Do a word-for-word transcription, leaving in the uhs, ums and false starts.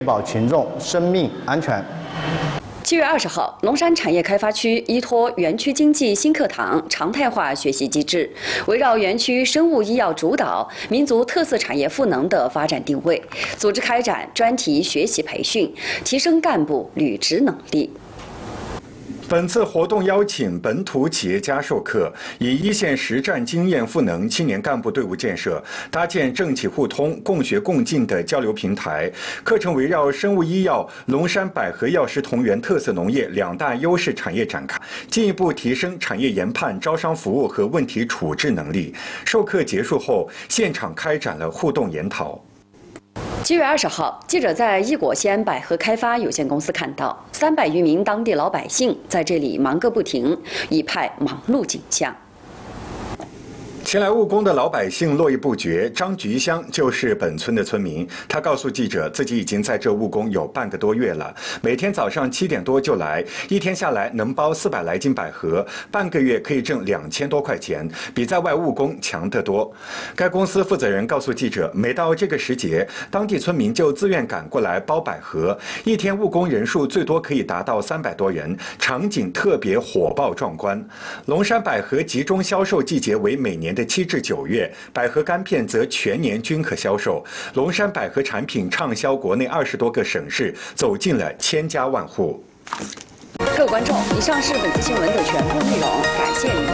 确保群众生命安全。 七月二十号，龙山产业开发区依托园区经济新课堂常态化学习机制，围绕园区生物医药主导、民族特色产业赋能的发展定位，组织开展专题学习培训，提升干部履职能力。 本次活动邀请本土企业家授课，以一线实战经验赋能青年干部队伍建设，搭建政企互通、共学共进的交流平台。课程围绕生物医药、龙山百合药师同源特色农业两大优势产业展开，进一步提升产业研判、招商服务和问题处置能力。授课结束后，现场开展了互动研讨。 七月二十号，记者在易果西安百合开发有限公司看到，三百余名当地老百姓在这里忙个不停，一派忙碌景象。 前来务工的老百姓络绎不绝。张菊香就是本村的村民，他告诉记者，自己已经在这务工有半个多月了，每天早上七点多就来，一天下来能包四百来斤百合，半个月可以挣两千多块钱，比在外务工强得多。该公司负责人告诉记者，每到这个时节，当地村民就自愿赶过来包百合，一天务工人数最多可以达到三百多人，场景特别火爆壮观。龙山百合集中销售季节为每年的 七至九月，百合干片则全年均可销售。龙山百合产品畅销国内二十多个省市，走进了千家万户。 各位观众，以上是本次新闻的全部内容，感谢您。